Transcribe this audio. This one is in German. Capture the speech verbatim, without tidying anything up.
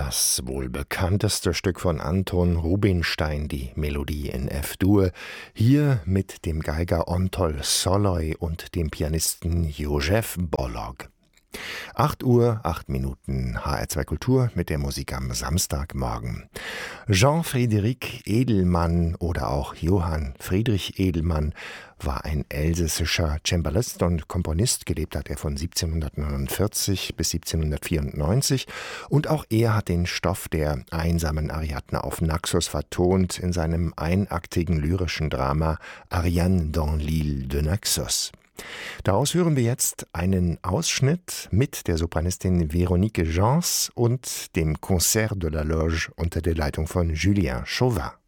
Das wohl bekannteste Stück von Anton Rubinstein, die Melodie in F-Dur, hier mit dem Geiger Ontol Szalay und dem Pianisten József Balogh. acht Uhr, acht Minuten, H R zwei Kultur mit der Musik am Samstagmorgen. Jean-Frédéric Edelmann oder auch Johann Friedrich Edelmann war ein elsässischer Cembalist und Komponist. Gelebt hat er von siebzehnhundertneunundvierzig bis siebzehnhundertvierundneunzig. Und auch er hat den Stoff der einsamen Ariadne auf Naxos vertont in seinem einaktigen lyrischen Drama Ariane dans l'île de Naxos. Daraus hören wir jetzt einen Ausschnitt mit der Sopranistin Véronique Gens und dem Concert de la Loge unter der Leitung von Julien Chauvin.